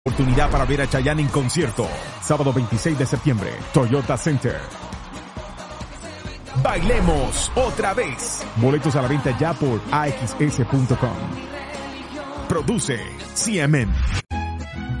Oportunidad para ver a Chayanne en concierto. Sábado 26 de septiembre, Toyota Center. Bailemos otra vez. Boletos a la venta ya por axs.com. Produce CMN.